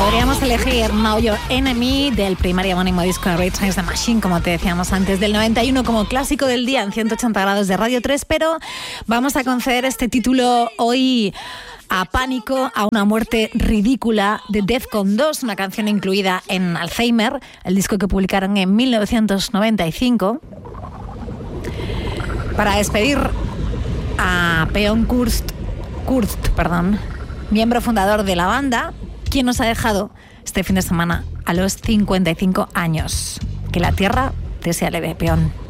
Podríamos elegir Know Your Enemy del primer y homónimo disco de Rage Against the Machine, como te decíamos antes, del 91 como clásico del día en 180 grados de Radio 3, pero vamos a conceder este título hoy a Pánico, a una muerte ridícula de Defcon 2, una canción incluida en Alzheimer, el disco que publicaron en 1995, para despedir a Björn Kurst, miembro fundador de la banda, quien nos ha dejado este fin de semana a los 55 años. Que la tierra te sea leve, Björn.